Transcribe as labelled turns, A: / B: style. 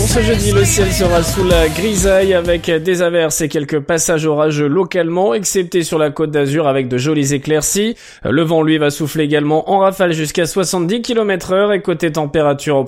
A: Pour ce jeudi, le ciel sera sous la grisaille avec des averses et quelques passages orageux localement, excepté sur la côte d'Azur avec de jolies éclaircies. Le vent, lui, va souffler également en rafale jusqu'à 70 km/h et côté température